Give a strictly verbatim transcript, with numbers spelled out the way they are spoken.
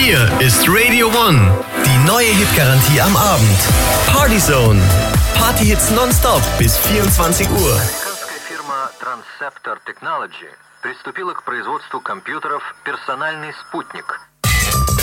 Hier ist Radio One. Die neue Hitgarantie am Abend. Partyzone. Partyhits nonstop bis vierundzwanzig Uhr. Американская фирма Transceptor Technology приступила к производству компьютеров «Персональный спутник».